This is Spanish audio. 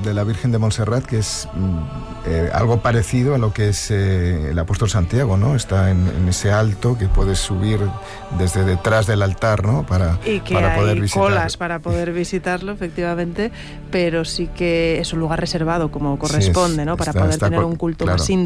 de la Virgen de Montserrat, que es algo parecido a lo que es el apóstol Santiago, ¿no? Está en ese alto que puedes subir desde detrás del altar, ¿no? Para poder visitarlo. Colas para poder visitarlo, efectivamente, pero sí que es un lugar reservado como corresponde, ¿no? Para poder tener un culto más íntimo.